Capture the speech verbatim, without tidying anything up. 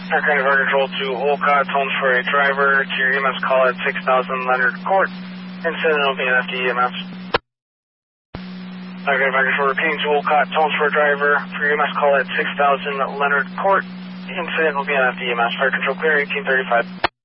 Aircraft Fire Control to Wolcott, tones for a driver to your E M S call at six thousand Leonard Court. Incident will be an F D E M S. Aircraft Fire Control repeating to Wolcott, tones for a driver for your E M S call at six thousand Leonard Court. Incident will be an F D E M S. Fire Control clear, eighteen thirty-five.